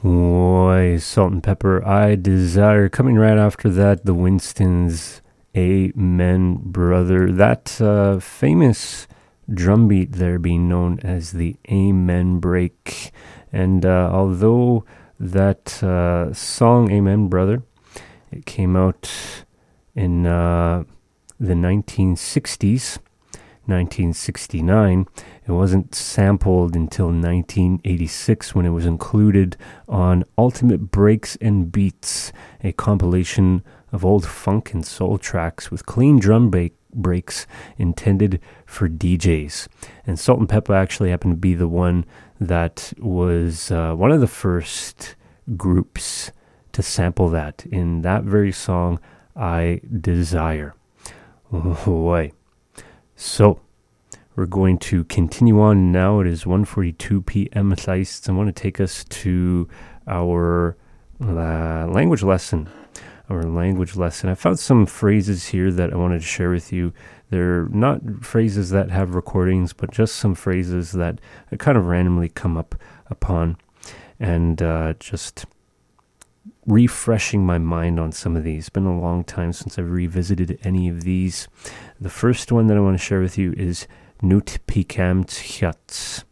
Why, Salt and Pepper, I Desire. Coming right after that, the Winstons, Amen Brother. That famous drum beat there being known as the Amen Break. And although that song, Amen Brother, it came out in the 1960s, 1969, it wasn't sampled until 1986 when it was included on Ultimate Breaks and Beats, a compilation of old funk and soul tracks with clean drum breaks intended for DJs. And Salt and Pepper actually happened to be the one that was one of the first groups to sample that in that very song, I Desire. Oh boy. So, we're going to continue on now. It is 1:42 p.m. I want to take us to our language lesson. I found some phrases here that I wanted to share with you. They're not phrases that have recordings, but just some phrases that I kind of randomly come up upon. And just refreshing my mind on some of these. It's been a long time since I've revisited any of these. The first one that I want to share with you is Nut Begamt Hjats.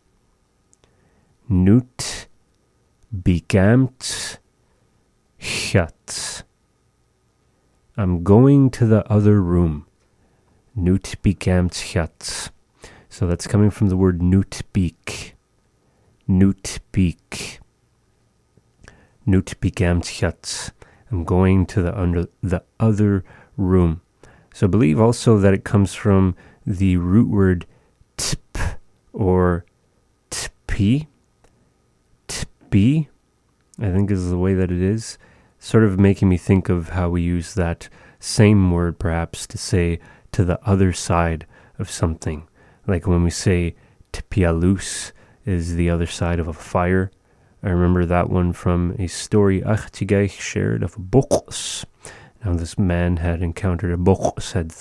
Nut Begamt Hjats. I'm going to the other room. Nut Begamt Hjats. So that's coming from the word Nut Beak. Nut Beak. Nut Begamt Hjats. I'm going to the other room. So I believe also that it comes from the root word tp or tpi. Tpi, I think is the way that it is. Sort of making me think of how we use that same word perhaps to say to the other side of something. Like when we say tpialus is the other side of a fire. I remember that one from a story Achtigaich shared of a bochs. Now this man had encountered a bochs, had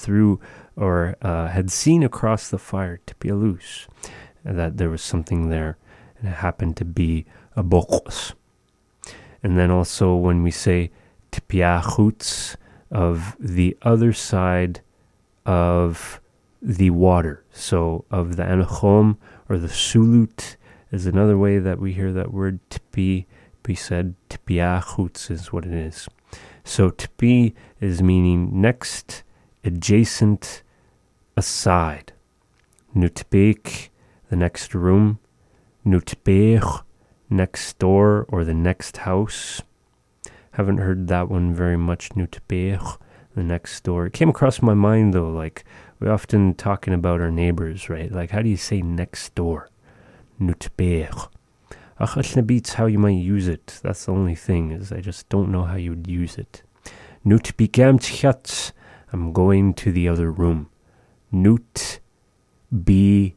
seen across the fire, tpialus, that there was something there, and it happened to be a bochs. And then also when we say tpiachuts, of the other side of the water, so of the anachom or the sulut, is another way that we hear that word tpi be said. Tpiachuts is what it is. So tpi is meaning next, adjacent, aside. Nutbeek, the next room. Nutbeech, next door or the next house. Haven't heard that one very much. Nutbeech, the next door. It came across my mind though, like we're often talking about our neighbors, right? Like how do you say next door? Nutbeech. It's how you might use it. That's the only thing, is I just don't know how you would use it. Nut begamt hjats. I'm going to the other room. Nut begamt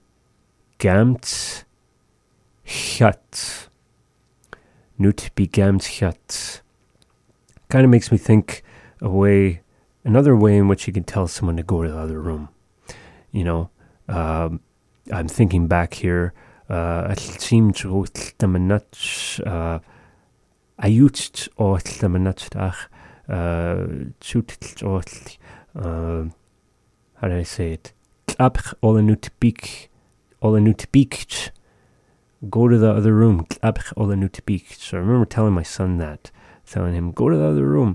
hjats. Nut begamt hjats. Kind of makes me think another way in which you can tell someone to go to the other room. You know, I'm thinking back here. It seems how do I say it? Go to the other room. So I remember telling my son that, telling him, go to the other room.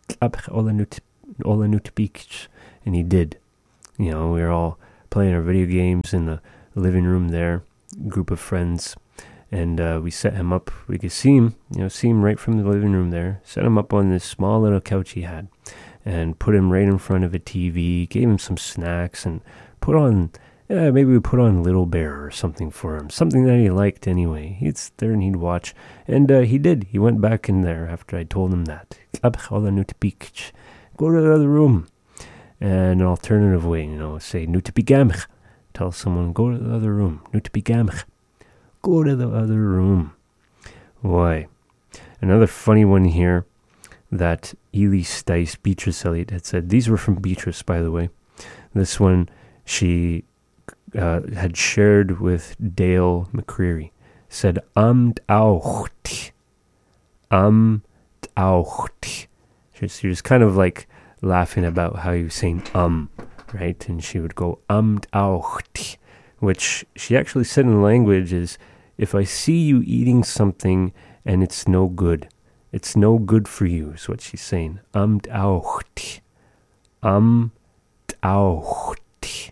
And he did. You know, we were all playing our video games in the living room there, group of friends, and we set him up. We could see him right from the living room there. Set him up on this small little couch he had, and put him right in front of a TV. Gave him some snacks, and maybe we put on Little Bear or something for him, something that he liked anyway. He'd sit there and he'd watch, and he did. He went back in there after I told him that. Go to the other room. And an alternative way, say nutbegamch. Tell someone, go to the other room. Nutbegamch. Go to the other room. Why? Another funny one here that Ely Stice, Beatrice Elliott, had said. These were from Beatrice, by the way. This one she had shared with Dale McCreary. Said, Amt auch. Taucht. You're just kind of like laughing about how you're saying right? And she would go taucht, which she actually said in the language is, if I see you eating something and it's no good for you, is what she's saying. Taucht. Taucht.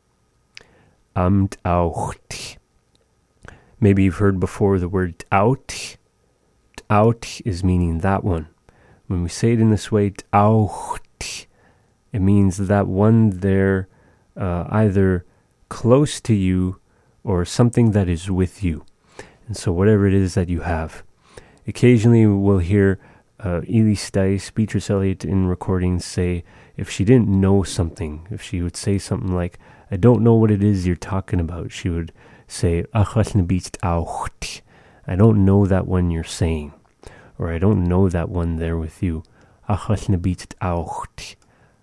Taucht. Maybe you've heard before the word out. Out is meaning that one. When we say it in this way, taucht, it means that one there, either close to you or something that is with you. And so whatever it is that you have. Occasionally we'll hear Ellie Stice, Beatrice Elliott in recordings say, if she didn't know something, if she would say something like, I don't know what it is you're talking about, she would say, I don't know that one you're saying, or I don't know that one there with you. That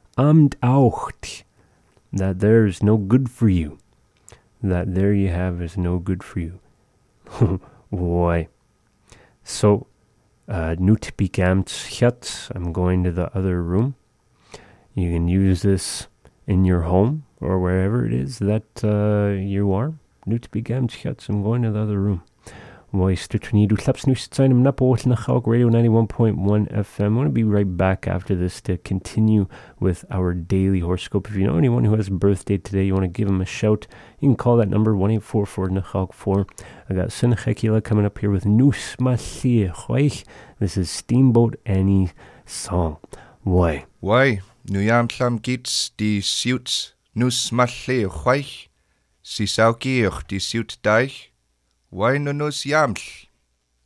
there is no good for you. That there you have is no good for you. Why? So, nut begamt, I'm going to the other room. You can use this in your home or wherever it is that you are. Nut begamt, I'm going to the other room. Voice to Trinidad Claps News Sign Napo Radio 91.1 FM. I'm going to be right back after this to continue with our daily horoscope. If you know anyone who has a birthday today, you want to give them a shout, you can call that number 1-844-4. I got Sin Hekila coming up here with Nus Masih. This is Steamboat Annie's song. Why? Nuyam Sam Gits die Suits Nus Masih. Si Sauki die Suit Deich. Why no nos yaml?